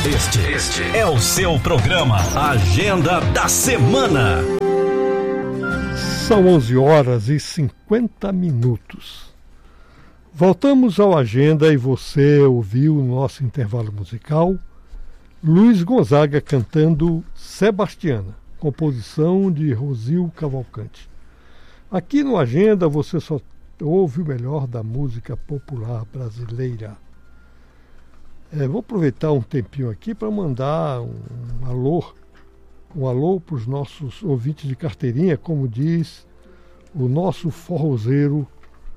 Este é o seu programa Agenda da Semana. São 11h50. Voltamos ao Agenda e você ouviu no nosso intervalo musical Luiz Gonzaga cantando Sebastiana, composição de Rosil Cavalcante. Aqui no Agenda você só ouve o melhor da música popular brasileira. Vou aproveitar um tempinho aqui para mandar um alô para os nossos ouvintes de carteirinha, como diz o nosso forrozeiro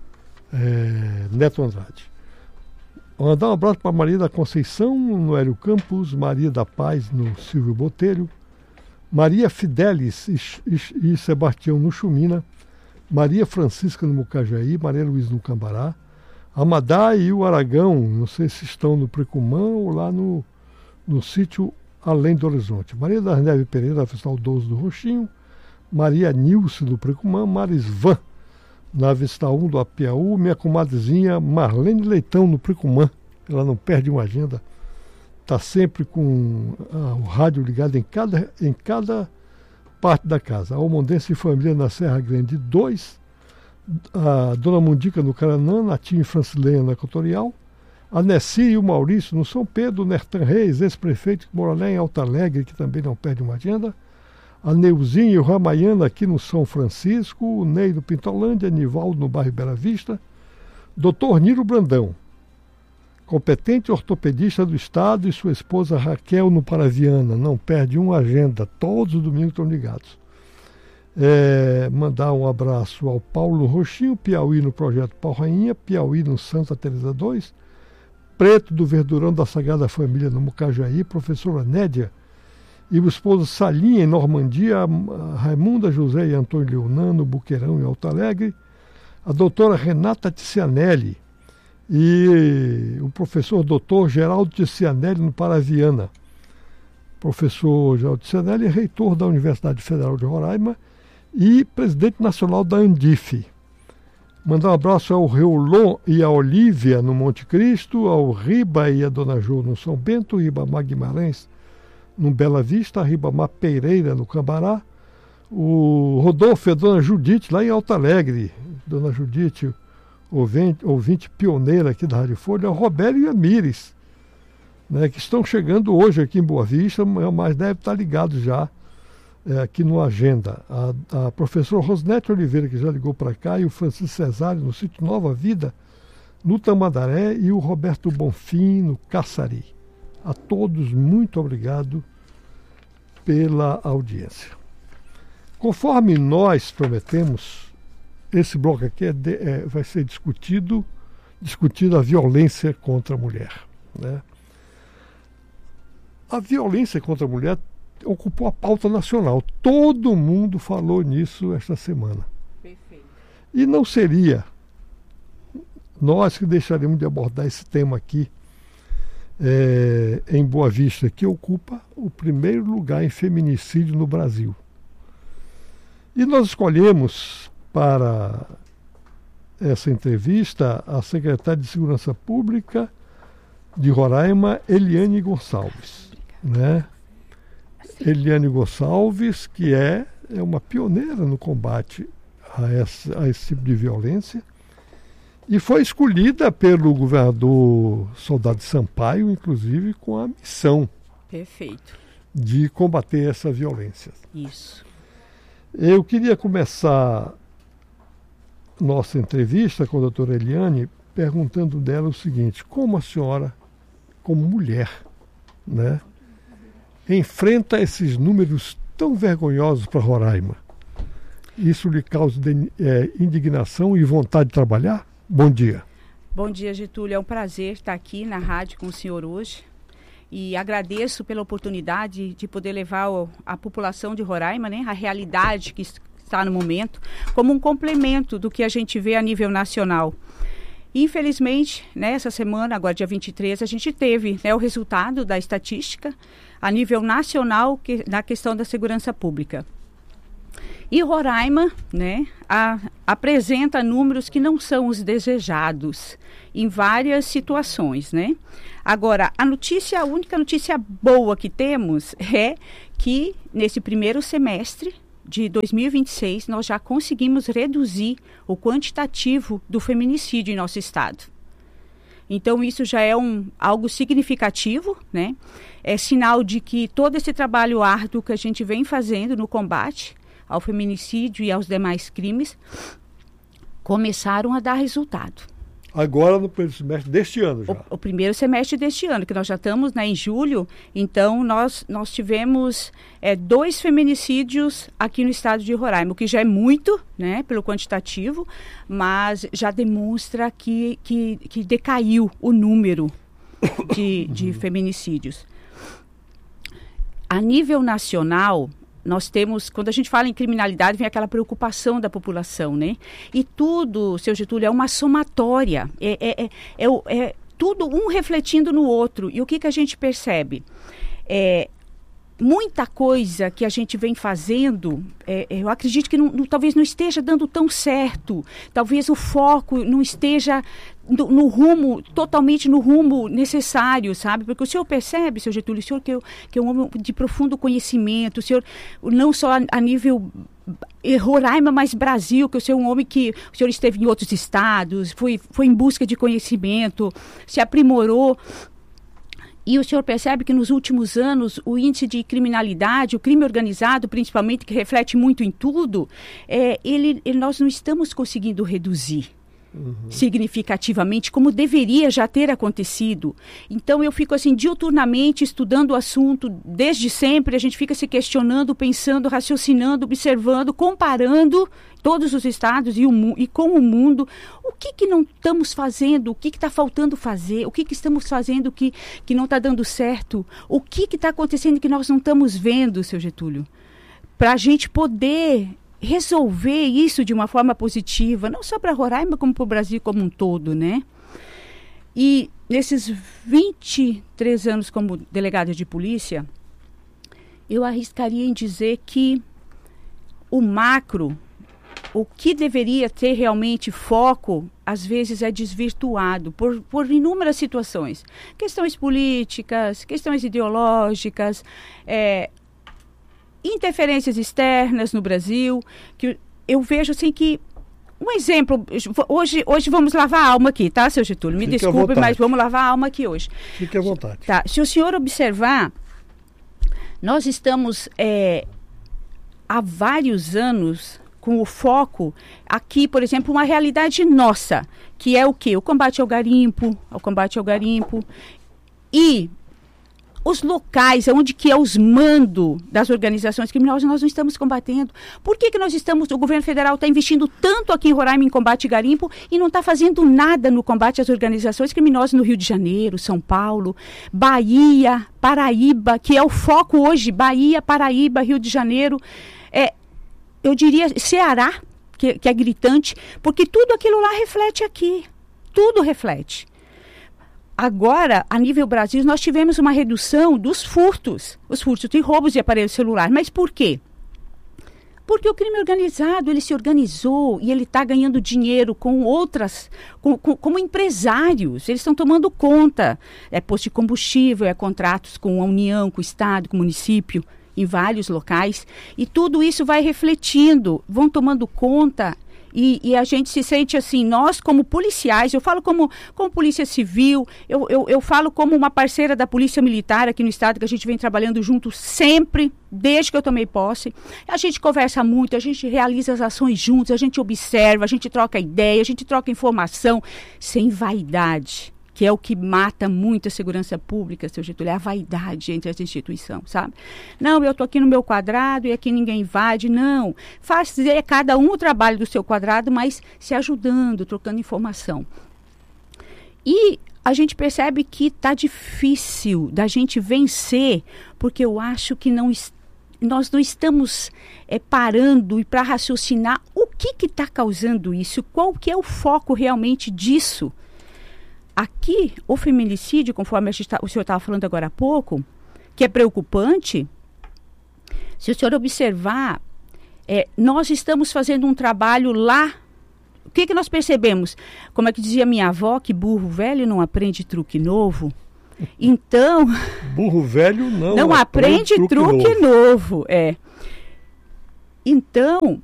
Neto Andrade. Mandar um abraço para Maria da Conceição, no Hélio Campos, Maria da Paz, no Silvio Botelho, Maria Fidelis e Sebastião no Chumina, Maria Francisca no Mucajaí, Maria Luiz no Cambará, Amadá e o Aragão, não sei se estão no Precumã ou lá no sítio Além do Horizonte. Maria das Neves Pereira, na Vestal 12 do Roxinho, Maria Nilce do Precumã, Marisvan, na Vista 1 do Apiaú, minha comadrezinha Marlene Leitão no Precumã, ela não perde uma agenda, está sempre com o rádio ligado em cada parte da casa. A Almondense e Família na Serra Grande 2, a Dona Mundica no Caranã, Natinho e Francileia na Equatorial, a Nessi e o Maurício no São Pedro, Nertan Reis, ex-prefeito que mora lá em Alto Alegre, que também não perde uma agenda, a Neuzinha e o Ramayana aqui no São Francisco, o Ney do Pintolândia, Nivaldo no bairro Bela Vista, Dr. Niro Brandão, competente ortopedista do Estado, e sua esposa Raquel no Paraviana, não perde uma agenda, todos os domingos estão ligados. Mandar um abraço ao Paulo Roxinho, Piauí no Projeto Pau Rainha, Piauí no Santa Teresa 2, Preto do Verdurão da Sagrada Família no Mucajaí, professora Nédia, e o esposo Salinha em Normandia, Raimunda José e Antônio Leonan no Buqueirão em Alto Alegre, a doutora Renata Ticianelli e o professor doutor Geraldo Ticianelli no Paraviana. Professor Geraldo Ticianelli é reitor da Universidade Federal de Roraima e presidente nacional da Andif. Mandar um abraço ao Reolon e à Olívia no Monte Cristo, ao Riba e à Dona Jô no São Bento, Ribamar Guimarães no Bela Vista, a Ribamar Pereira no Cambará, o Rodolfo e a Dona Judite lá em Alto Alegre, Dona Judite, ouvinte pioneira aqui da Rádio Folha, o Roberto e a Mires, né, que estão chegando hoje aqui em Boa Vista, mas deve estar ligado já aqui no Agenda. A professora Rosnete Oliveira, que já ligou para cá, e o Francisco Cesário no sítio Nova Vida, no Tamandaré, e o Roberto Bonfim no Caçari. A todos, muito obrigado pela audiência. Conforme nós prometemos, esse bloco aqui vai ser discutida a violência contra a mulher, né? A violência contra a mulher ocupou a pauta nacional. Todo mundo falou nisso esta semana. Perfeito. E não seria nós que deixaremos de abordar esse tema aqui em Boa Vista, que ocupa o primeiro lugar em feminicídio no Brasil. E nós escolhemos para essa entrevista a secretária de Segurança Pública de Roraima, Eliane Gonçalves, né? Eliane Gonçalves, que é uma pioneira no combate a esse tipo de violência, e foi escolhida pelo governador Soldado Sampaio, inclusive, com a missão Perfeito. de combater essa violência. Isso. Eu queria começar nossa entrevista com a doutora Eliane perguntando dela o seguinte: como a senhora, como mulher, né, enfrenta esses números tão vergonhosos para Roraima? Isso lhe causa indignação e vontade de trabalhar? Bom dia. Bom dia, Getúlio. É um prazer estar aqui na rádio com o senhor hoje. E agradeço pela oportunidade de poder levar a população de Roraima, né, a realidade que está no momento, como um complemento do que a gente vê a nível nacional. Infelizmente, nessa semana, agora dia 23, a gente teve, né, o resultado da estatística a nível nacional da questão da segurança pública. E Roraima, né, apresenta números que não são os desejados em várias situações, né? Agora, a única notícia boa que temos é que nesse primeiro semestre de 2026 nós já conseguimos reduzir o quantitativo do feminicídio em nosso estado. Então isso já é algo significativo, né? É sinal de que todo esse trabalho árduo que a gente vem fazendo no combate ao feminicídio e aos demais crimes começaram a dar resultado. Agora no primeiro semestre deste ano já. O primeiro semestre deste ano, que nós já estamos, né, em julho, então nós tivemos 2 feminicídios aqui no estado de Roraima, o que já é muito, né, pelo quantitativo, mas já demonstra que decaiu o número de feminicídios. A nível nacional, nós temos, quando a gente fala em criminalidade, vem aquela preocupação da população, né? E tudo, seu Getúlio, é uma somatória, é tudo um refletindo no outro. E o que a gente percebe? Muita coisa que a gente vem fazendo, eu acredito que talvez não esteja dando tão certo, talvez o foco não esteja totalmente no rumo necessário, sabe? Porque o senhor percebe, seu Getúlio, o senhor que é um homem de profundo conhecimento, o senhor não só a nível Roraima, mas Brasil, que o senhor é um homem que o senhor esteve em outros estados, foi em busca de conhecimento, se aprimorou. E o senhor percebe que nos últimos anos o índice de criminalidade, o crime organizado, principalmente, que reflete muito em tudo, nós não estamos conseguindo reduzir significativamente, como deveria já ter acontecido. Então eu fico assim diuturnamente estudando o assunto desde sempre, a gente fica se questionando, pensando, raciocinando, observando, comparando todos os estados e com o mundo. O que não estamos fazendo? O que está faltando fazer? O que estamos fazendo que não está dando certo? O que está acontecendo que nós não estamos vendo, seu Getúlio? Para a gente poder resolver isso de uma forma positiva, não só para Roraima, como para o Brasil como um todo, né? E nesses 23 anos como delegada de polícia, eu arriscaria em dizer que o macro, o que deveria ter realmente foco, às vezes é desvirtuado por inúmeras situações. Questões políticas, questões ideológicas, interferências externas no Brasil, que eu vejo assim que, um exemplo, hoje vamos lavar a alma aqui, tá, seu Getúlio? Me desculpe, mas vamos lavar a alma aqui hoje. Fique à vontade. Tá, se o senhor observar, nós estamos há vários anos com o foco aqui, por exemplo, uma realidade nossa, que é o quê? O combate ao garimpo, e os locais onde que é os mandos das organizações criminosas, nós não estamos combatendo. Por que o governo federal está investindo tanto aqui em Roraima em combate a garimpo e não está fazendo nada no combate às organizações criminosas no Rio de Janeiro, São Paulo, Bahia, Paraíba, que é o foco hoje, Bahia, Paraíba, Rio de Janeiro, eu diria Ceará, que é gritante, porque tudo aquilo lá reflete aqui, tudo reflete. Agora, a nível Brasil, nós tivemos uma redução dos furtos, os furtos e roubos de aparelho celular. Mas por quê? Porque o crime organizado, ele se organizou e ele está ganhando dinheiro com outras, como empresários. Eles estão tomando conta. É posto de combustível, é contratos com a União, com o Estado, com o município, em vários locais. E tudo isso vai refletindo, vão tomando conta. E a gente se sente assim, nós como policiais, eu falo como polícia civil, eu falo como uma parceira da polícia militar aqui no estado, que a gente vem trabalhando junto sempre, desde que eu tomei posse. A gente conversa muito, a gente realiza as ações juntos, a gente observa, a gente troca ideia, a gente troca informação, sem vaidade, que é o que mata muito a segurança pública, seu Getúlio, é a vaidade entre as instituições, sabe? Não, eu estou aqui no meu quadrado e aqui ninguém invade, não. Fazer cada um o trabalho do seu quadrado, mas se ajudando, trocando informação. E a gente percebe que está difícil da gente vencer, porque eu acho que nós não estamos parando e para raciocinar o que está causando isso, qual que é o foco realmente disso. Aqui, o feminicídio, conforme o senhor estava falando agora há pouco, que é preocupante, se o senhor observar, Nós estamos fazendo um trabalho lá. O que nós percebemos? Como é que dizia minha avó, que burro velho não aprende truque novo. Então... Burro velho não aprende truque novo. Então,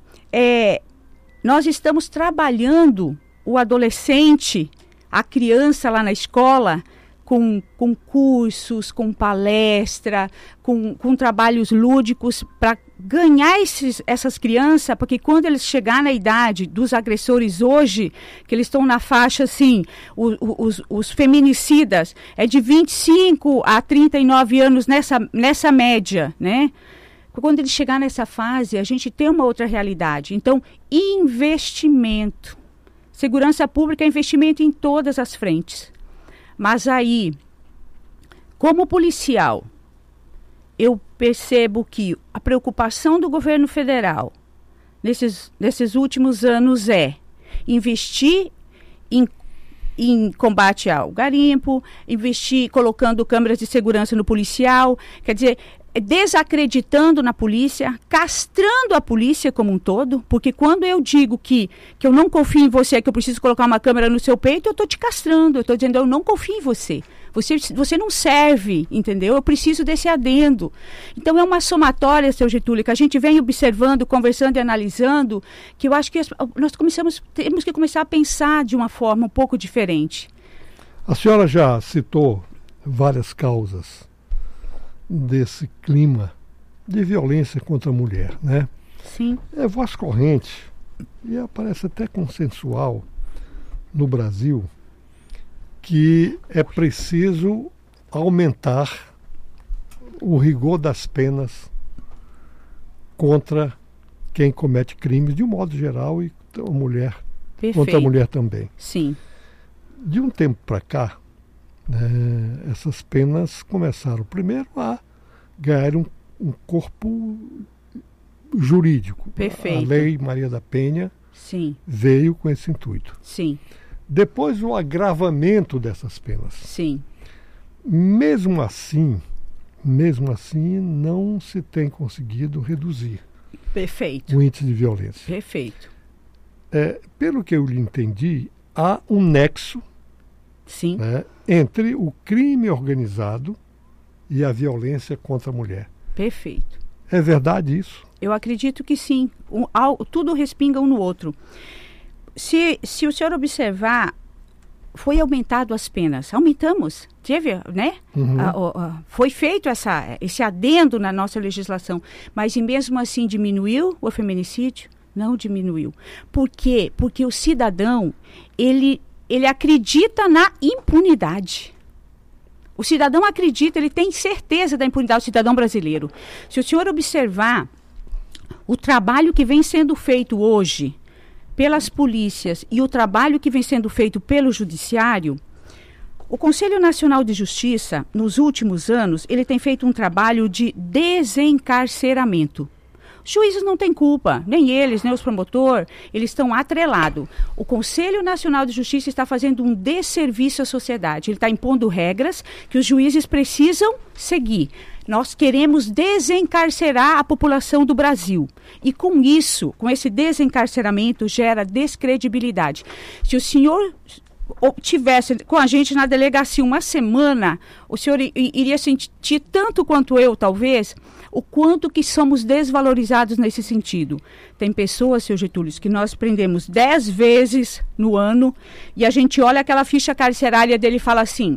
nós estamos trabalhando o adolescente, a criança lá na escola, com cursos, com palestra, com trabalhos lúdicos para ganhar essas crianças, porque quando eles chegar na idade dos agressores hoje, que eles estão na faixa assim, os feminicidas, de 25 a 39 anos nessa média, né? Quando ele chegar nessa fase, a gente tem uma outra realidade. Então, investimento. Segurança pública é investimento em todas as frentes. Mas aí, como policial, eu percebo que a preocupação do governo federal nesses últimos anos é investir em combate ao garimpo, investir colocando câmeras de segurança no policial, quer dizer, desacreditando na polícia, castrando a polícia como um todo, porque quando eu digo que eu não confio em você, que eu preciso colocar uma câmera no seu peito, eu estou te castrando, eu estou dizendo, eu não confio em você. Você não serve, entendeu? Eu preciso desse adendo. Então, é uma somatória, seu Getúlio, que a gente vem observando, conversando e analisando, que eu acho que nós temos que começar a pensar de uma forma um pouco diferente. A senhora já citou várias causas desse clima de violência contra a mulher, né? Sim. É voz corrente e parece até consensual no Brasil que é preciso aumentar o rigor das penas contra quem comete crimes de um modo geral e a mulher, contra a mulher também. Sim. De um tempo para cá, essas penas começaram primeiro a ganhar um corpo jurídico. Perfeito. A Lei Maria da Penha Sim. veio com esse intuito. Sim. Depois o agravamento dessas penas. Sim. Mesmo assim, não se tem conseguido reduzir Perfeito. o índice de violência. Perfeito. Pelo que eu lhe entendi, há um nexo Sim. Entre o crime organizado e a violência contra a mulher. Perfeito. É verdade isso? Eu acredito que sim. Tudo respinga um no outro. Se o senhor observar, foi aumentado as penas. Aumentamos. Teve, né? Uhum. Foi feito esse adendo na nossa legislação. Mas mesmo assim diminuiu o feminicídio? Não diminuiu. Por quê? Porque o cidadão, ele acredita na impunidade. O cidadão acredita, ele tem certeza da impunidade do cidadão brasileiro. Se o senhor observar o trabalho que vem sendo feito hoje pelas polícias e o trabalho que vem sendo feito pelo judiciário, o Conselho Nacional de Justiça, nos últimos anos, ele tem feito um trabalho de desencarceramento. Os juízes não têm culpa, nem eles, nem os promotores, eles estão atrelados. O Conselho Nacional de Justiça está fazendo um desserviço à sociedade. Ele está impondo regras que os juízes precisam seguir. Nós queremos desencarcerar a população do Brasil. E com isso, com esse desencarceramento, gera descredibilidade. Se o senhor tivesse com a gente na delegacia uma semana, o senhor iria sentir tanto quanto eu, talvez, o quanto que somos desvalorizados nesse sentido. Tem pessoas, seu Getúlio, que nós prendemos 10 vezes no ano e a gente olha aquela ficha carcerária dele e fala assim,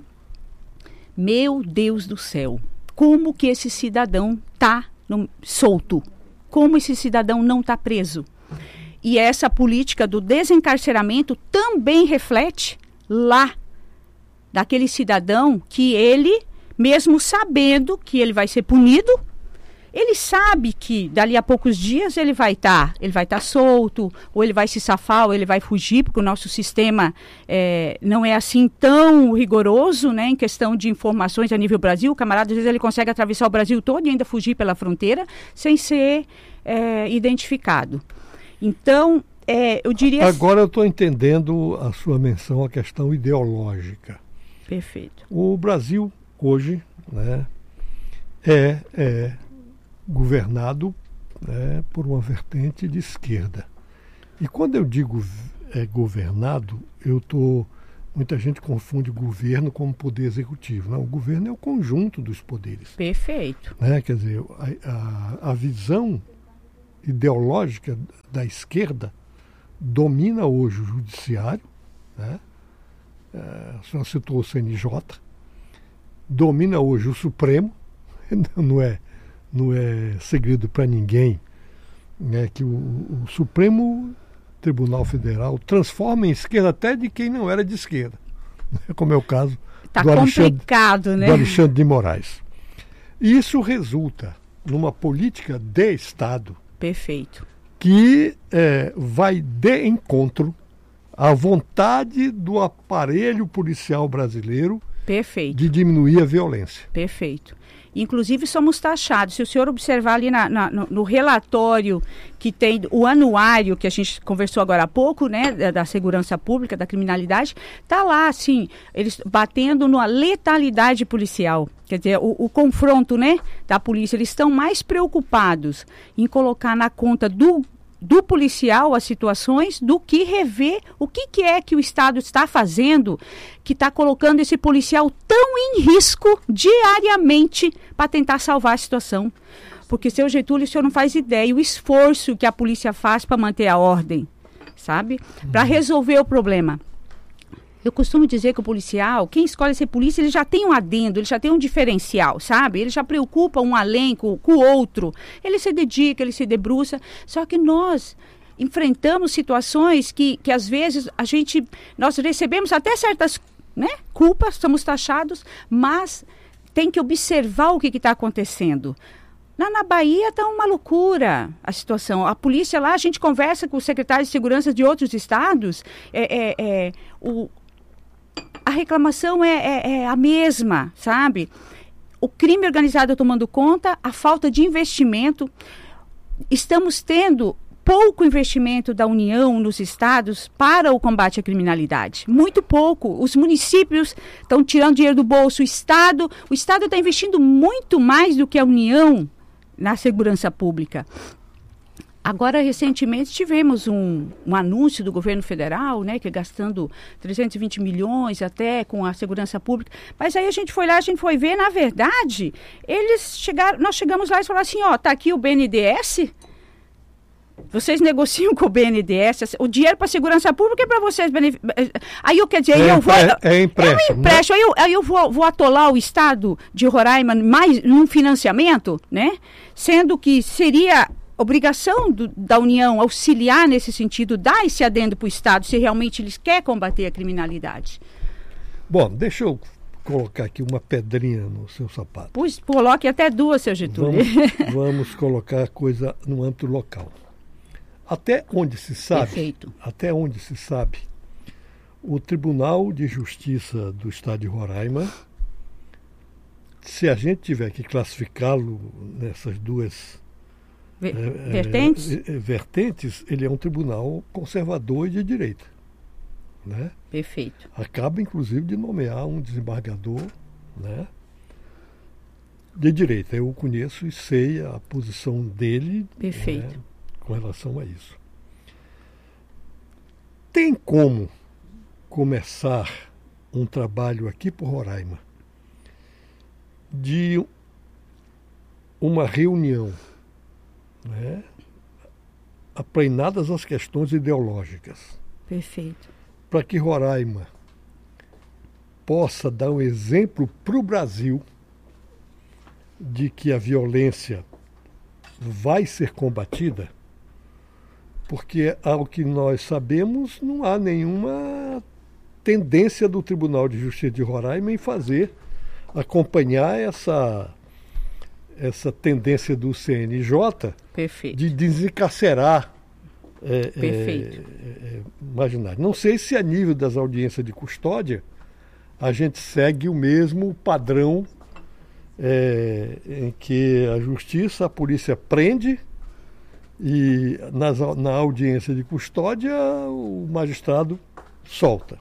meu Deus do céu, como que esse cidadão está solto? Como esse cidadão não está preso? E essa política do desencarceramento também reflete lá daquele cidadão que ele, mesmo sabendo que ele vai ser punido, ele sabe que dali a poucos dias ele vai estar solto, ou ele vai se safar, ou ele vai fugir, porque o nosso sistema não é assim tão rigoroso, né, em questão de informações a nível Brasil. O camarada, às vezes, ele consegue atravessar o Brasil todo e ainda fugir pela fronteira sem ser identificado. Então, eu diria... Agora eu estou entendendo a sua menção à questão ideológica. Perfeito. O Brasil, hoje, né, é governado né, por uma vertente de esquerda. E quando eu digo governado, muita gente confunde governo como poder executivo. Não, o governo é o conjunto dos poderes. Perfeito. Né? Quer dizer, a visão ideológica da esquerda domina hoje o judiciário, né? A senhora citou o CNJ, domina hoje o Supremo, não é segredo para ninguém, né, que o Supremo Tribunal Federal transforma em esquerda até de quem não era de esquerda, como é o caso do Alexandre de Moraes. E isso resulta numa política de Estado. Perfeito. Que vai de encontro à vontade do aparelho policial brasileiro. Perfeito. De diminuir a violência. Perfeito. Inclusive somos taxados, se o senhor observar ali no relatório que tem, o anuário que a gente conversou agora há pouco, né, da segurança pública, da criminalidade, está lá, assim, eles batendo na letalidade policial. Quer dizer, o confronto, né, da polícia, eles estão mais preocupados em colocar na conta do policial as situações do que rever o que é que o Estado está fazendo, que está colocando esse policial tão em risco diariamente para tentar salvar a situação. Porque, seu Getúlio, o senhor não faz ideia o esforço que a polícia faz para manter a ordem, sabe? Para resolver o problema. Eu costumo dizer que o policial, quem escolhe ser polícia, ele já tem um adendo, ele já tem um diferencial, sabe? Ele já preocupa um além com o outro. Ele se dedica, ele se debruça. Só que nós enfrentamos situações que às vezes nós recebemos até certas, né, culpas, somos taxados, mas tem que observar o que está acontecendo. Na Bahia está uma loucura a situação. A polícia lá, a gente conversa com os secretários de segurança de outros estados, a reclamação é a mesma, sabe? O crime organizado tomando conta, a falta de investimento. Estamos tendo pouco investimento da União nos estados para o combate à criminalidade. Muito pouco. Os municípios estão tirando dinheiro do bolso. O Estado está investindo muito mais do que a União na segurança pública. Agora, recentemente, tivemos um anúncio do governo federal, né, que gastando 320 milhões até com a segurança pública. Mas aí a gente foi lá, a gente foi ver, na verdade, nós chegamos lá e falaram assim, tá aqui o BNDES, vocês negociam com o BNDES, o dinheiro para a segurança pública é para vocês. Aí eu, quer dizer, é empréstimo. Né? Aí eu vou atolar o Estado de Roraima mais num financiamento, né? Sendo que seria obrigação da União auxiliar nesse sentido, dar esse adendo para o Estado, se realmente eles querem combater a criminalidade. Bom, deixa eu colocar aqui uma pedrinha no seu sapato. Pois, coloque até duas, seu Getúlio. Vamos colocar a coisa no âmbito local. Até onde se sabe, o Tribunal de Justiça do Estado de Roraima, se a gente tiver que classificá-lo nessas duas vertentes, ele é um tribunal conservador e de direita. Né? Perfeito. Acaba, inclusive, de nomear um desembargador, né, de direita. Eu o conheço e sei a posição dele. Perfeito. Né, com relação a isso. Tem como começar um trabalho aqui por Roraima de uma reunião, né, apreinadas as questões ideológicas. Perfeito. Para que Roraima possa dar um exemplo para o Brasil de que a violência vai ser combatida, porque, ao que nós sabemos, não há nenhuma tendência do Tribunal de Justiça de Roraima em acompanhar essa tendência do CNJ. Perfeito. De desencarcerar imaginário. Não sei se a nível das audiências de custódia a gente segue o mesmo padrão em que a justiça, a polícia prende e na audiência de custódia o magistrado solta.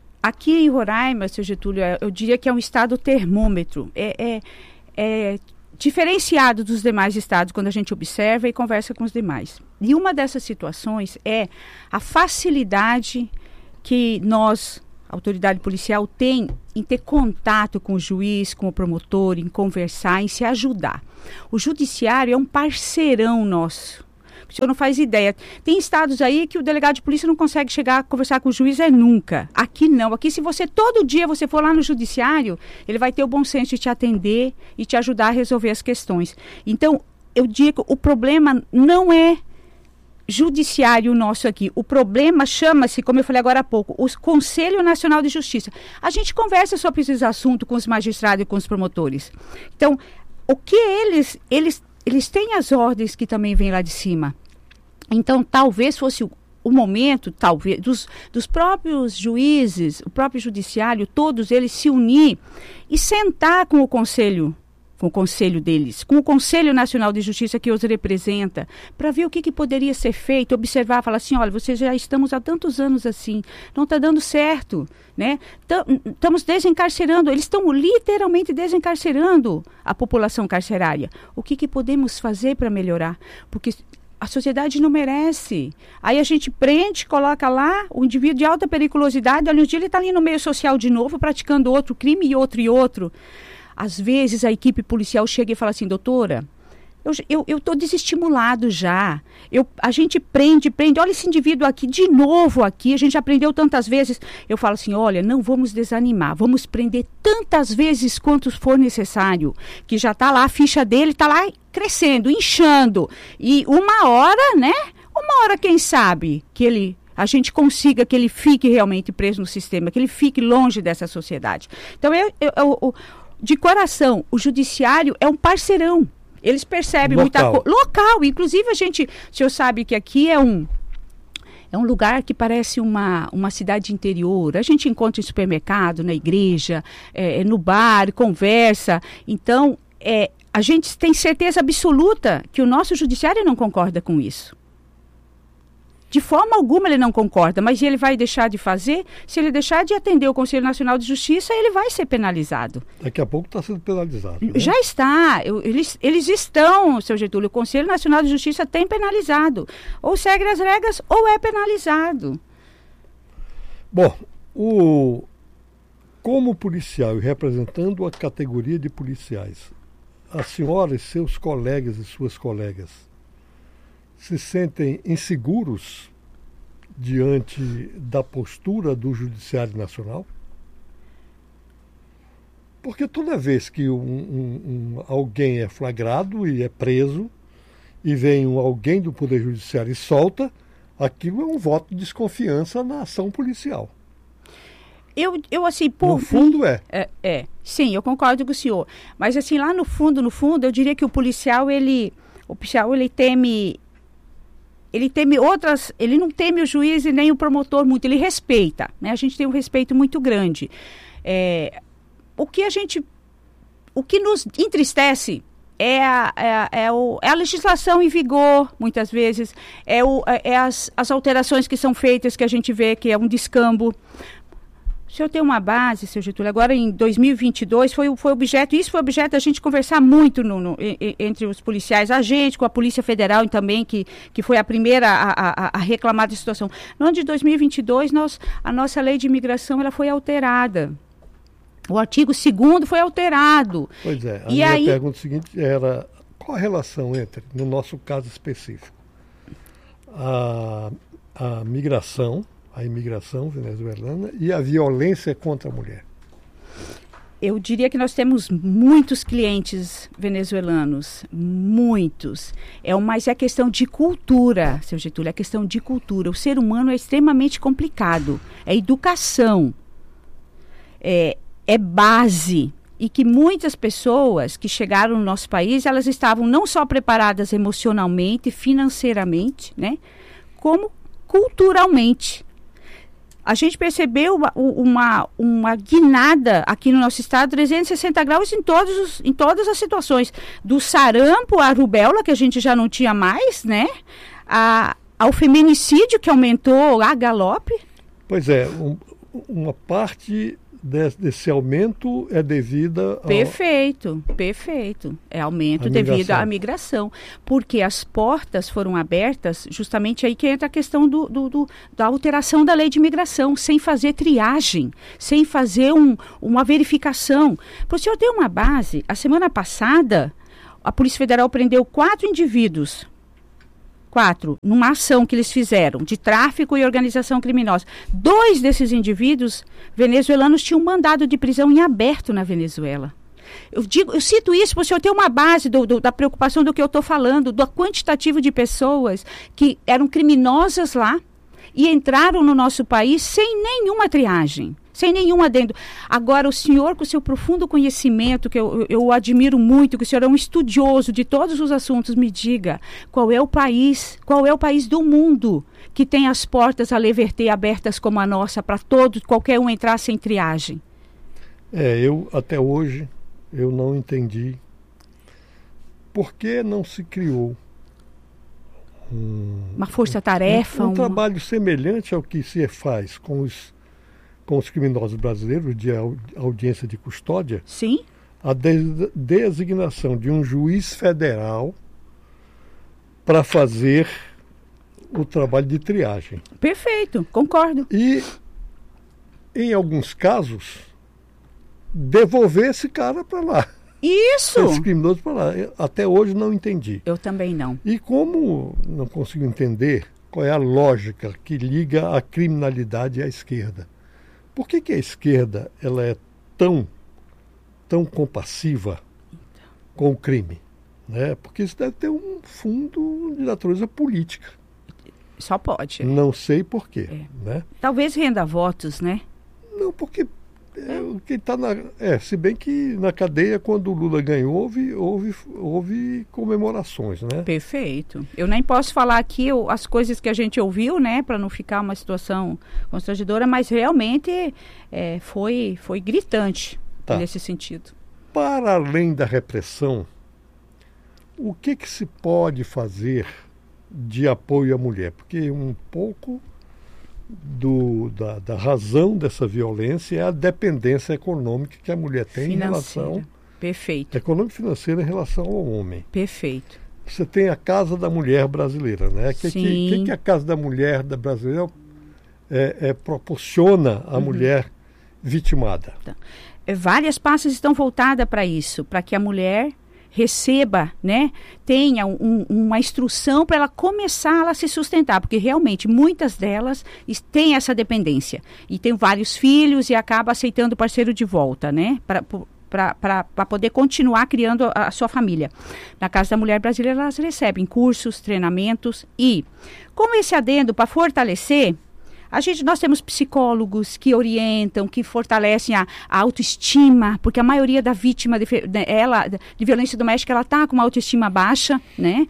Aqui em Roraima, seu Getúlio, eu diria que é um estado termômetro. diferenciado dos demais estados quando a gente observa e conversa com os demais. E uma dessas situações é a facilidade que nós, a autoridade policial, tem em ter contato com o juiz, com o promotor, em conversar, em se ajudar. O judiciário é um parceirão nosso. O senhor não faz ideia. Tem estados aí que o delegado de polícia não consegue chegar a conversar com o juiz nunca. Aqui não. Aqui, se você todo dia você for lá no judiciário, ele vai ter o bom senso de te atender e te ajudar a resolver as questões. Então, eu digo, o problema não é judiciário nosso aqui. O problema chama-se, como eu falei agora há pouco, o Conselho Nacional de Justiça. A gente conversa sobre esses assuntos com os magistrados e com os promotores. Então, o que eles têm as ordens que também vêm lá de cima. Então, talvez fosse o momento, talvez, dos próprios juízes, o próprio judiciário, todos eles se unir e sentar com o conselho deles, com o Conselho Nacional de Justiça que os representa, para ver o que poderia ser feito, observar, falar assim, olha, vocês já estamos há tantos anos assim, não está dando certo, né? Estamos desencarcerando, eles estão literalmente desencarcerando a população carcerária. O que podemos fazer para melhorar? Porque a sociedade não merece. Aí a gente prende, coloca lá o indivíduo de alta periculosidade, olha, um dia ele está ali no meio social de novo, praticando outro crime e outro. Às vezes a equipe policial chega e fala assim, doutora, eu estou desestimulado já. A gente prende, olha esse indivíduo aqui, de novo aqui, a gente já prendeu tantas vezes. Eu falo assim, olha, não vamos desanimar, vamos prender tantas vezes quanto for necessário, que já está lá, a ficha dele está lá crescendo, inchando. E uma hora, quem sabe, a gente consiga que ele fique realmente preso no sistema, que ele fique longe dessa sociedade. Então, de coração, o judiciário é um parceirão. Eles percebem muita coisa. Local. Inclusive, o senhor sabe que aqui é um lugar que parece uma cidade interior. A gente encontra em supermercado, na igreja, no bar, conversa. Então, a gente tem certeza absoluta que o nosso judiciário não concorda com isso. De forma alguma ele não concorda, mas ele vai deixar de fazer? Se ele deixar de atender o Conselho Nacional de Justiça, ele vai ser penalizado. Daqui a pouco está sendo penalizado. Né? Já está. Eles estão, seu Getúlio, o Conselho Nacional de Justiça tem penalizado. Ou segue as regras ou é penalizado. Bom, como policial e representando a categoria de policiais, a senhora e seus colegas e suas colegas se sentem inseguros diante da postura do Judiciário Nacional? Porque toda vez que alguém é flagrado e é preso, e vem alguém do Poder Judiciário e solta, aquilo é um voto de desconfiança na ação policial. Eu assim, no fundo sim, eu concordo com o senhor. Mas assim, lá no fundo, eu diria que o policial, ele teme outras, ele não teme o juiz e nem o promotor muito, ele respeita, né? A gente tem um respeito muito grande. O que nos entristece é a legislação em vigor, muitas vezes, as alterações que são feitas, que a gente vê que é um descambo. O senhor tem uma base, seu Getúlio, agora em 2022 foi objeto da gente conversar muito entre os policiais, a gente, com a Polícia Federal também, que foi a primeira a reclamar da situação. No ano de 2022, a nossa lei de imigração ela foi alterada. O artigo 2º foi alterado. Pois é, a minha pergunta seguinte era, qual a relação entre, no nosso caso específico, a migração, a imigração venezuelana e a violência contra a mulher? Eu diria que nós temos muitos clientes venezuelanos, muitos. Mas é questão de cultura, seu Getúlio, é questão de cultura. O ser humano é extremamente complicado, é educação, é base. E que muitas pessoas que chegaram no nosso país, elas estavam não só preparadas emocionalmente, financeiramente, né, como culturalmente. A gente percebeu uma guinada aqui no nosso estado, 360 graus em todas as situações. Do sarampo à rubéola, que a gente já não tinha mais, né? Ao feminicídio, que aumentou a galope. Pois é, uma parte desse aumento é devida ao... Perfeito. É aumento devido à migração. Porque as portas foram abertas, justamente aí que entra a questão da alteração da lei de imigração, sem fazer triagem, sem fazer uma verificação. Para o senhor ter uma base, a semana passada, a Polícia Federal prendeu 4 indivíduos. 4, numa ação que eles fizeram de tráfico e organização criminosa. 2 desses indivíduos venezuelanos tinham mandado de prisão em aberto na Venezuela. Eu cito isso para o senhor ter uma base da preocupação do que eu estou falando, do quantitativo de pessoas que eram criminosas lá e entraram no nosso país sem nenhuma triagem, sem nenhum adendo. Agora, o senhor, com o seu profundo conhecimento, que eu admiro muito, que o senhor é um estudioso de todos os assuntos, me diga qual é o país do mundo que tem as portas a lei verter abertas como a nossa, para todos, qualquer um entrar sem triagem? Até hoje, eu não entendi por que não se criou uma força-tarefa. Um trabalho semelhante ao que se faz com os criminosos brasileiros de audiência de custódia. Sim. A designação de um juiz federal para fazer o trabalho de triagem. Perfeito, concordo. E, em alguns casos, devolver esse cara para lá. Isso! Esse criminoso para lá. Até hoje não entendi. Eu também não. E como não consigo entender qual é a lógica que liga a criminalidade à esquerda? Por que a esquerda ela é tão compassiva com o crime? Né? Porque isso deve ter um fundo de natureza política. Só pode. Não sei por quê. Né? Talvez renda votos, né? Não, porque quem tá se bem que na cadeia, quando o Lula ganhou, houve comemorações, né? Perfeito. Eu nem posso falar aqui as coisas que a gente ouviu, né? Para não ficar uma situação constrangedora, mas realmente foi gritante nesse sentido. Para além da repressão, o que se pode fazer de apoio à mulher? Porque um pouco da razão dessa violência é a dependência econômica que a mulher tem em relação... Perfeito. Econômica e financeira em relação ao homem. Perfeito. Você tem a Casa da Mulher Brasileira, né? Sim. Que a Casa da Mulher brasileira proporciona à mulher vitimada? Várias pastas estão voltadas para isso, para que a mulher receba, né, tenha uma instrução para ela começar a se sustentar, porque realmente muitas delas têm essa dependência e tem vários filhos e acaba aceitando o parceiro de volta, né, para poder continuar criando a sua família. Na Casa da Mulher Brasileira, elas recebem cursos, treinamentos e, como esse adendo para fortalecer, nós temos psicólogos que orientam, que fortalecem a autoestima, porque a maioria da vítima de violência doméstica, ela está com uma autoestima baixa, né?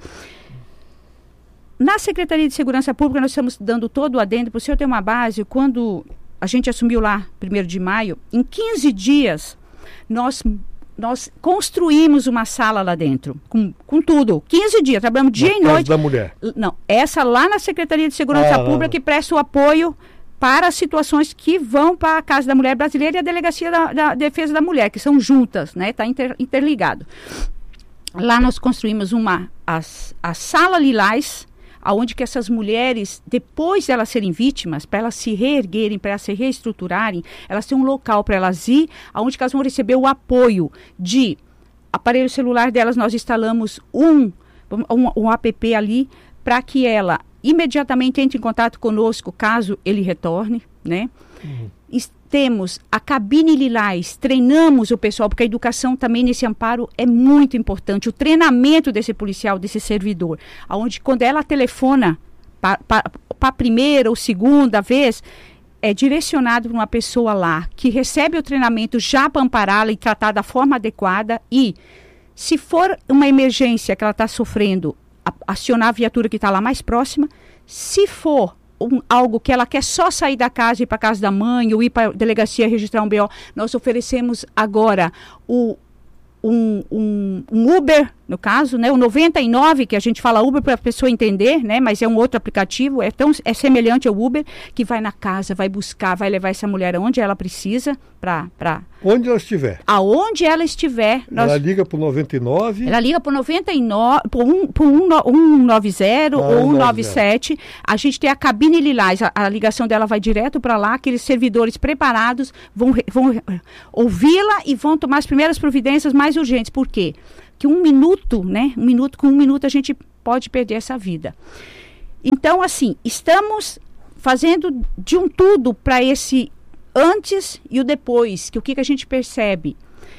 Na Secretaria de Segurança Pública, nós estamos dando todo o adendo, para o senhor ter uma base, quando a gente assumiu lá, 1º de maio, em 15 dias, nós construímos uma sala lá dentro, com tudo. 15 dias, trabalhamos dia e noite. Casa da Mulher? Não, essa lá na Secretaria de Segurança Pública que presta o apoio para situações que vão para a Casa da Mulher Brasileira e a Delegacia da Defesa da Mulher, que são juntas, né? Está interligado. Lá nós construímos a Sala Lilás, aonde que essas mulheres, depois de elas serem vítimas, para elas se reerguerem, para elas se reestruturarem, elas têm um local para elas ir, aonde que elas vão receber o apoio de aparelho celular delas. Nós instalamos um app ali para que ela imediatamente entre em contato conosco caso ele retorne, né? Temos a cabine Lilás, treinamos o pessoal, porque a educação também nesse amparo é muito importante, o treinamento desse policial, desse servidor, onde quando ela telefona para a primeira ou segunda vez, é direcionado para uma pessoa lá, que recebe o treinamento já para ampará-la e tratar da forma adequada e, se for uma emergência que ela está sofrendo, acionar a viatura que está lá mais próxima. Se for algo que ela quer só sair da casa e ir para a casa da mãe ou ir para a delegacia registrar um BO, nós oferecemos agora um Uber no caso, né? O 99, que a gente fala Uber para a pessoa entender, né? Mas é um outro aplicativo, é semelhante ao Uber, que vai na casa, vai buscar, vai levar essa mulher aonde ela precisa para onde ela estiver. Aonde ela estiver. Ela liga para o 99. Ela liga para o 99, para o 190 ou 197. A gente tem a cabine lilás, a ligação dela vai direto para lá, aqueles servidores preparados vão ouvi-la e vão tomar as primeiras providências mais urgentes. Por quê? Que com um minuto a gente pode perder essa vida. Então, assim, estamos fazendo de um tudo para esse antes e o depois, que o que a gente percebe?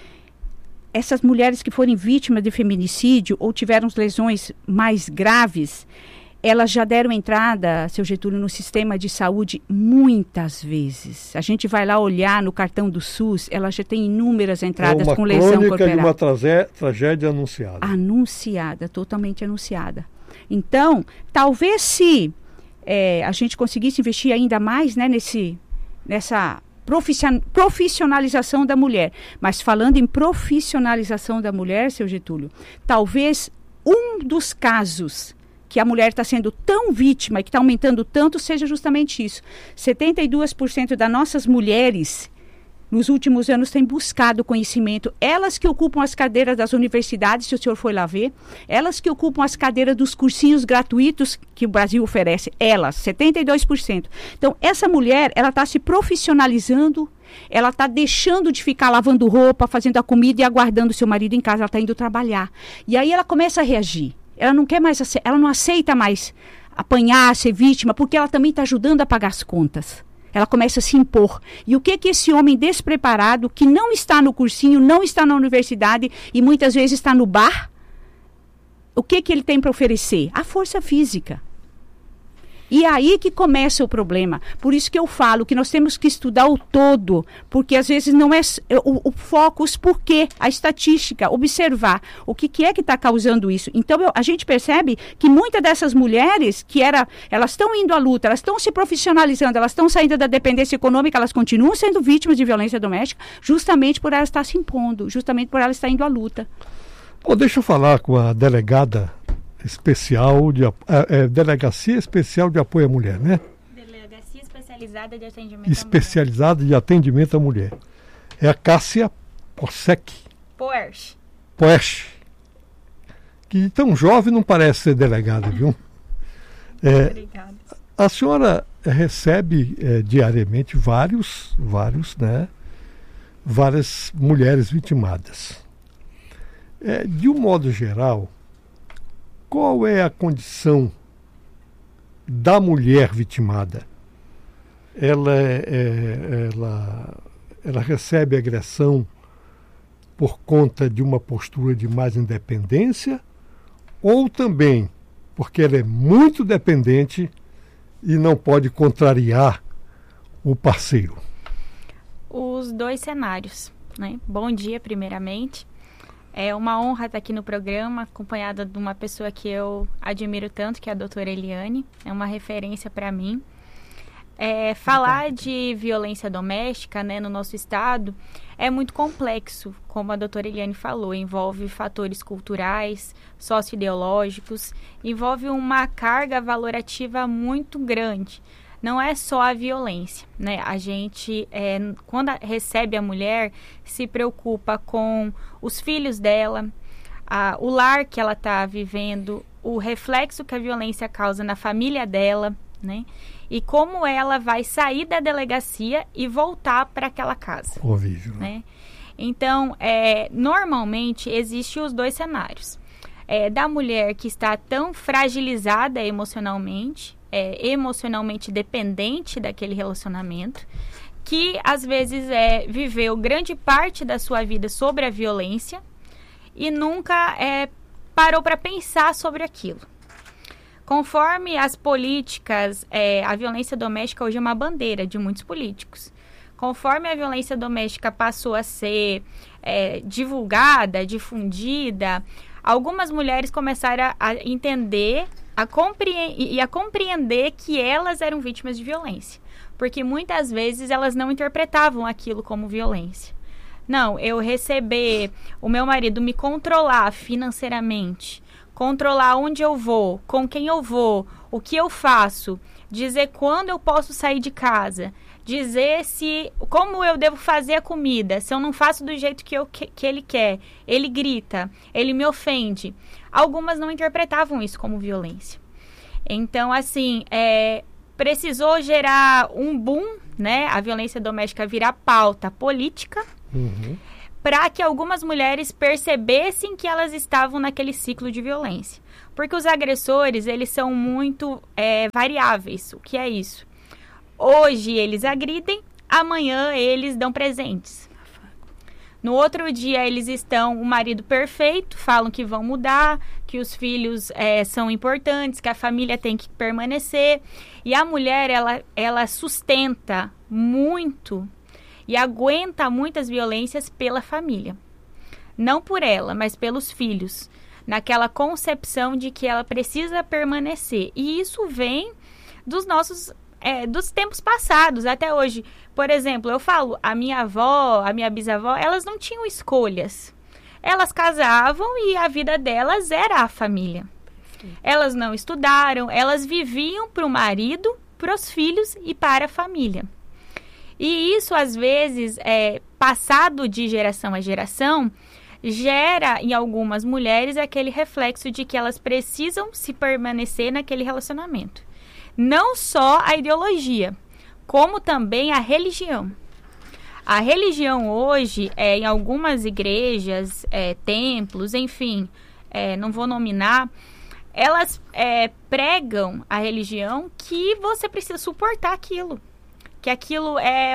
Essas mulheres que forem vítimas de feminicídio ou tiveram lesões mais graves, elas já deram entrada, seu Getúlio, no sistema de saúde muitas vezes. A gente vai lá olhar no cartão do SUS, ela já tem inúmeras entradas com lesão corporal. É uma crônica de uma tragédia anunciada. Anunciada, totalmente anunciada. Então, talvez se a gente conseguisse investir ainda mais, né, nessa profissionalização da mulher. Mas falando em profissionalização da mulher, seu Getúlio, talvez um dos casos que a mulher está sendo tão vítima e que está aumentando tanto seja justamente isso. 72% das nossas mulheres nos últimos anos têm buscado conhecimento. Elas que ocupam as cadeiras das universidades, se o senhor foi lá ver, elas que ocupam as cadeiras dos cursinhos gratuitos que o Brasil oferece, elas, 72%. Então, essa mulher, ela está se profissionalizando, ela está deixando de ficar lavando roupa, fazendo a comida e aguardando o seu marido em casa, ela está indo trabalhar. E aí ela começa a reagir. Ela não quer mais, ela não aceita mais apanhar, ser vítima, porque ela também está ajudando a pagar as contas. Ela começa a se impor. E o que esse homem despreparado, que não está no cursinho, não está na universidade e muitas vezes está no bar, o que ele tem para oferecer? A força física. E é aí que começa o problema. Por isso que eu falo que nós temos que estudar o todo, porque às vezes não é o foco, os porquê, a estatística, observar o que é que está causando isso. Então a gente percebe que muitas dessas mulheres elas estão indo à luta, elas estão se profissionalizando, elas estão saindo da dependência econômica, elas continuam sendo vítimas de violência doméstica, justamente por elas estar se impondo, justamente por elas estar indo à luta. Deixa eu falar com a delegada especial Delegacia Especial de Apoio à Mulher, né? Delegacia Especializada de Atendimento à Mulher. Especializada de Atendimento à Mulher. É a Cássia Poersch. Que tão jovem não parece ser delegada, viu? Obrigada. A senhora recebe diariamente várias mulheres vitimadas. De um modo geral, qual é a condição da mulher vitimada? Ela recebe agressão por conta de uma postura de mais independência ou também porque ela é muito dependente e não pode contrariar o parceiro? Os dois cenários, né? Bom dia, primeiramente. É uma honra estar aqui no programa, acompanhada de uma pessoa que eu admiro tanto, que é a doutora Eliane. É uma referência para mim. Falar de violência doméstica, né, no nosso estado é muito complexo, como a doutora Eliane falou. Envolve fatores culturais, socioideológicos, envolve uma carga valorativa muito grande. Não é só a violência, né? A gente, quando recebe a mulher, se preocupa com os filhos dela, o lar que ela está vivendo, o reflexo que a violência causa na família dela, né? E como ela vai sair da delegacia e voltar para aquela casa. Horrível. Né? Então, normalmente, existem os dois cenários. Da mulher que está tão fragilizada emocionalmente, emocionalmente dependente daquele relacionamento, que às vezes viveu grande parte da sua vida sobre a violência e nunca parou para pensar sobre aquilo. Conforme as políticas, a violência doméstica hoje é uma bandeira de muitos políticos. Conforme a violência doméstica passou a ser divulgada, difundida, algumas mulheres começaram a entender e a compreender que elas eram vítimas de violência. Porque muitas vezes elas não interpretavam aquilo como violência. Não, eu receber o meu marido me controlar financeiramente, controlar onde eu vou, com quem eu vou, o que eu faço, dizer quando eu posso sair de casa, dizer como eu devo fazer a comida, se eu não faço do jeito que ele quer, ele grita, ele me ofende. Algumas não interpretavam isso como violência. Então, assim, precisou gerar um boom, né? A violência doméstica virar pauta política, para que algumas mulheres percebessem que elas estavam naquele ciclo de violência. Porque os agressores, eles são muito variáveis. O que é isso? Hoje eles agridem, amanhã eles dão presentes. No outro dia eles estão o marido perfeito, falam que vão mudar, que os filhos são importantes, que a família tem que permanecer. E a mulher, ela sustenta muito e aguenta muitas violências pela família. Não por ela, mas pelos filhos. Naquela concepção de que ela precisa permanecer. E isso vem dos tempos passados até hoje. Por exemplo, eu falo, a minha avó, a minha bisavó, elas não tinham escolhas. Elas casavam e a vida delas era a família. Elas não estudaram, elas viviam para o marido, para os filhos e para a família. E isso, às vezes, passado de geração a geração, gera em algumas mulheres aquele reflexo de que elas precisam se permanecer naquele relacionamento. Não só a ideologia, como também a religião. A religião hoje, em algumas igrejas, templos, enfim, não vou nominar, elas pregam a religião que você precisa suportar aquilo. Que aquilo é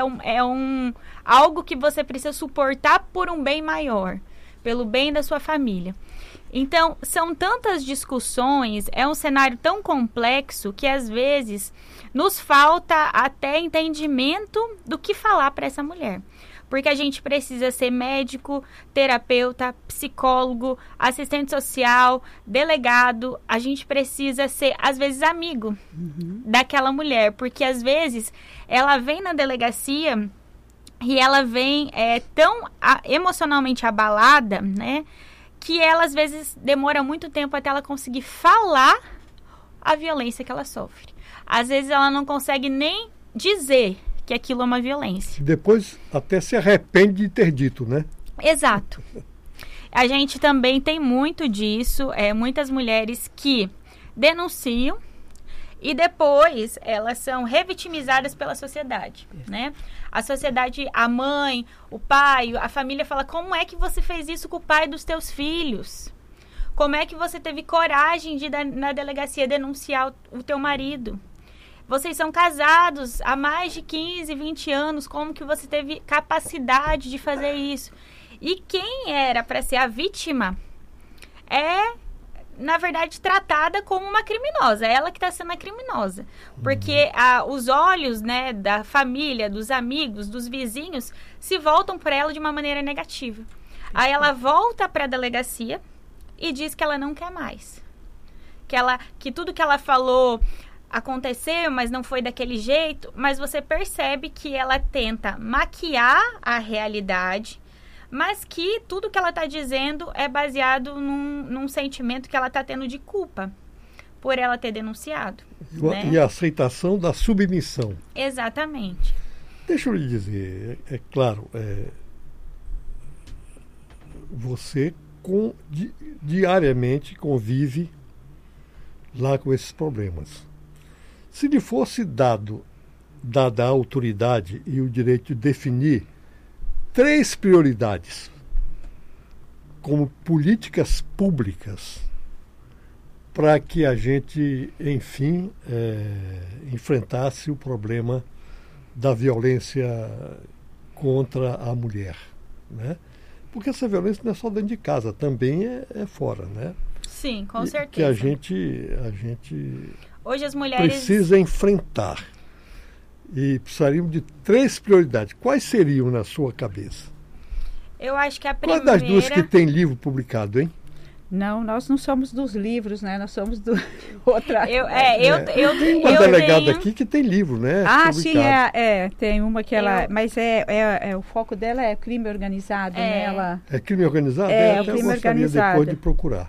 algo que você precisa suportar por um bem maior, pelo bem da sua família. Então, são tantas discussões, é um cenário tão complexo que às vezes nos falta até entendimento do que falar para essa mulher. Porque a gente precisa ser médico, terapeuta, psicólogo, assistente social, delegado. A gente precisa ser, às vezes, amigo daquela mulher. Porque, às vezes, ela vem na delegacia e ela vem tão emocionalmente abalada, né? Que ela, às vezes, demora muito tempo até ela conseguir falar a violência que ela sofre. Às vezes, ela não consegue nem dizer que aquilo é uma violência. Depois até se arrepende de ter dito, né? Exato. A gente também tem muito disso, muitas mulheres que denunciam e depois elas são revitimizadas pela sociedade, né? A sociedade, a mãe, o pai, a família fala, como é que você fez isso com o pai dos teus filhos? Como é que você teve coragem de ir na delegacia denunciar o teu marido? Vocês são casados há mais de 15, 20 anos, como que você teve capacidade de fazer isso? E quem era para ser a vítima na verdade, tratada como uma criminosa. É ela que está sendo a criminosa. Porque os olhos, né, da família, dos amigos, dos vizinhos, se voltam para ela de uma maneira negativa. Aí ela volta para a delegacia e diz que ela não quer mais. Que tudo que ela falou aconteceu, mas não foi daquele jeito. Mas você percebe que ela tenta maquiar a realidade, mas que tudo que ela está dizendo é baseado num sentimento que ela está tendo de culpa por ela ter denunciado. Né? E a aceitação da submissão. Exatamente. Deixa eu lhe dizer, claro, você diariamente convive lá com esses problemas. Se lhe fosse dada a autoridade e o direito de definir 3 prioridades como políticas públicas para que a gente, enfim, enfrentasse o problema da violência contra a mulher, né? Porque essa violência não é só dentro de casa, também é fora, né? Sim, com certeza. Que a gente hoje as mulheres precisa enfrentar. E precisaríamos de 3 prioridades. Quais seriam na sua cabeça? Eu acho que a primeira... Qual das duas que tem livro publicado, hein? Não, nós não somos dos livros, né? Nós somos do outra. Tem uma delegada aqui que tem livro, né? Ah, sim, tem uma que ela... Mas o foco dela é crime organizado, né? Ela... É crime organizado? É, o crime organizado. Depois de procurar.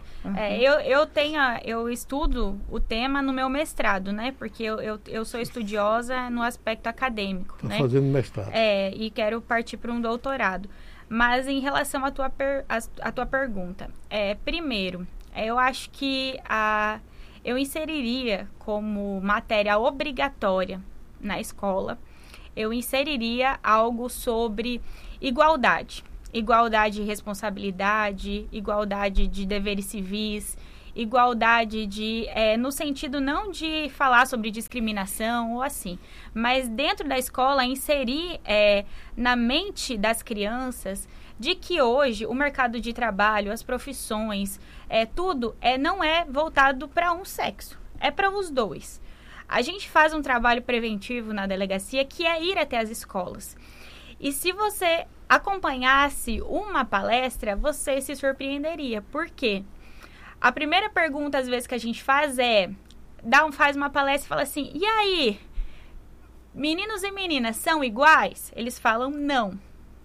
Eu estudo o tema no meu mestrado, né? Porque eu sou estudiosa no aspecto acadêmico, né? Fazendo mestrado. E quero partir para um doutorado. Mas em relação à tua pergunta, primeiro, eu acho que eu inseriria como matéria obrigatória na escola, eu inseriria algo sobre igualdade. Igualdade de responsabilidade, igualdade de deveres civis, igualdade no sentido não de falar sobre discriminação ou assim, mas dentro da escola inserir na mente das crianças de que hoje o mercado de trabalho, as profissões, tudo não é voltado para um sexo, é para os dois. A gente faz um trabalho preventivo na delegacia que é ir até as escolas. E se você acompanhasse uma palestra, você se surpreenderia. Por quê? A primeira pergunta, às vezes, que a gente faz faz uma palestra e fala assim, e aí, meninos e meninas são iguais? Eles falam não.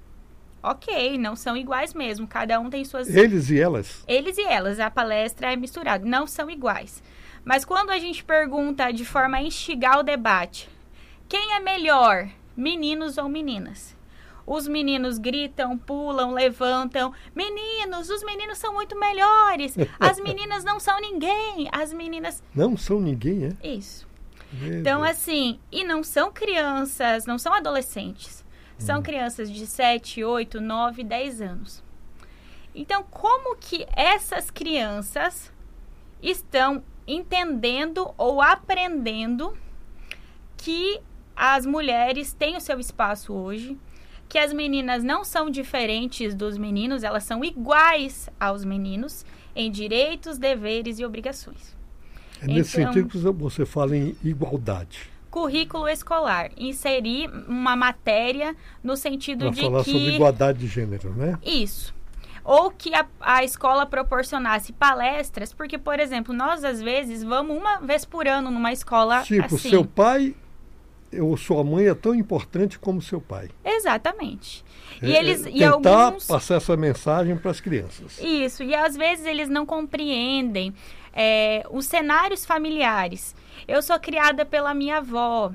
Ok, não são iguais mesmo, cada um tem suas... Eles e elas? Eles e elas, a palestra é misturada, não são iguais. Mas quando a gente pergunta de forma a instigar o debate, quem é melhor, meninos ou meninas? Os meninos gritam, pulam, levantam. Meninos, os meninos são muito melhores. As meninas não são ninguém. As meninas... Não são ninguém, é? Isso. Então, assim, e não são crianças, não são adolescentes. São crianças de 7, 8, 9, 10 anos. Então, como que essas crianças estão entendendo ou aprendendo que as mulheres têm o seu espaço hoje, que as meninas não são diferentes dos meninos, elas são iguais aos meninos em direitos, deveres e obrigações. Nesse sentido que você fala em igualdade. Currículo escolar, inserir uma matéria no sentido de falar que... sobre igualdade de gênero, né? Isso. Ou que a escola proporcionasse palestras, porque, por exemplo, nós às vezes vamos uma vez por ano numa escola tipo, assim. Seu pai... ou sua mãe é tão importante como seu pai. Exatamente. Tentar passar essa mensagem para as crianças. Isso, e às vezes eles não compreendem os cenários familiares. Eu sou criada pela minha avó.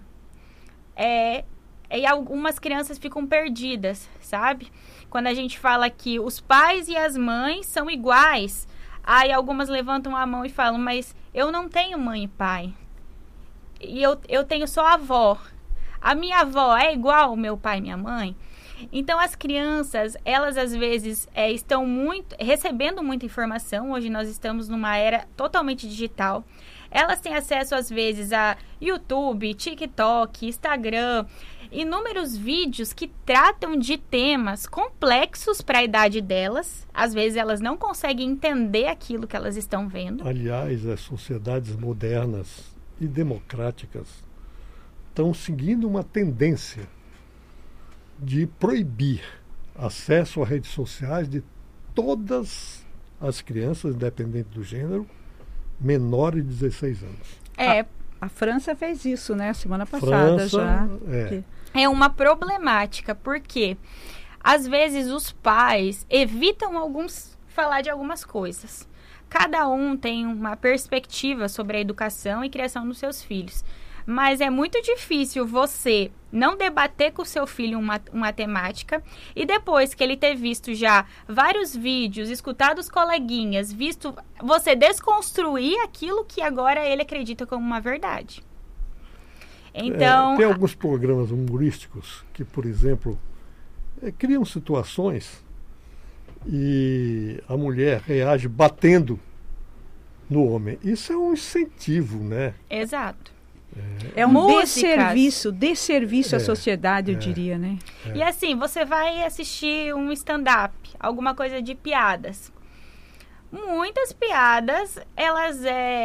E algumas crianças ficam perdidas, sabe? Quando a gente fala que os pais e as mães são iguais, aí algumas levantam a mão e falam, mas eu não tenho mãe e pai. E eu tenho só a avó. A minha avó é igual ao meu pai e minha mãe? Então, as crianças, elas às vezes estão recebendo muita informação. Hoje nós estamos numa era totalmente digital. Elas têm acesso, às vezes, a YouTube, TikTok, Instagram, inúmeros vídeos que tratam de temas complexos para a idade delas. Às vezes, elas não conseguem entender aquilo que elas estão vendo. Aliás, as sociedades modernas e democráticas estão seguindo uma tendência de proibir acesso a redes sociais de todas as crianças, independente do gênero, menores de 16 anos. A França fez isso, né? Semana passada já. É uma problemática, porque às vezes os pais evitam falar de algumas coisas. Cada um tem uma perspectiva sobre a educação e criação dos seus filhos. Mas é muito difícil você não debater com o seu filho uma temática e depois que ele ter visto já vários vídeos, escutado os coleguinhas, visto você desconstruir aquilo que agora ele acredita como uma verdade. Então, tem alguns programas humorísticos que, por exemplo, criam situações e a mulher reage batendo no homem. Isso é um incentivo, né? Exato. É um desserviço à sociedade, eu diria, né? E assim, você vai assistir um stand-up, alguma coisa de piadas. Muitas piadas, elas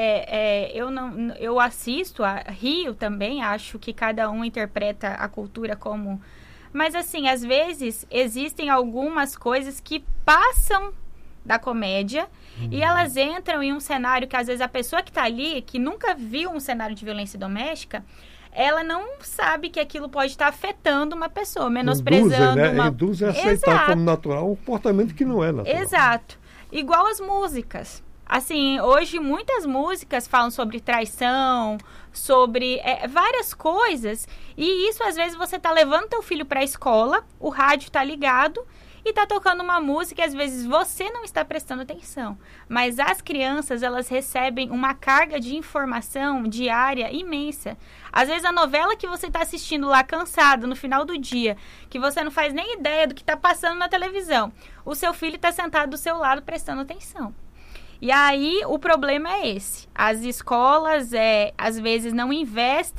eu assisto, rio também, acho que cada um interpreta a cultura como... Mas assim, às vezes existem algumas coisas que passam da comédia E elas entram em um cenário que, às vezes, a pessoa que está ali, que nunca viu um cenário de violência doméstica, ela não sabe que aquilo pode estar afetando uma pessoa, menosprezando Induz a aceitar como natural um comportamento que não é natural. Exato. Igual as músicas. Assim, hoje muitas músicas falam sobre traição, sobre várias coisas, e isso às vezes você está levando teu filho para a escola, o rádio está ligado e está tocando uma música e às vezes você não está prestando atenção. Mas as crianças, elas recebem uma carga de informação diária imensa. Às vezes a novela que você está assistindo lá cansado no final do dia, que você não faz nem ideia do que está passando na televisão, o seu filho está sentado do seu lado prestando atenção. E aí o problema é esse. As escolas, às vezes, não investem